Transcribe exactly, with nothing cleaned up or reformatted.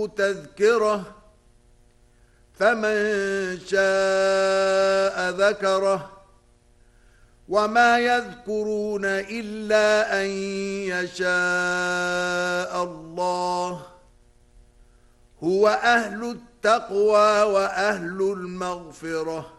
تذكرة فمن شاء ذكره وما يذكرون إلا أن يشاء الله هو أهل التقوى وأهل المغفرة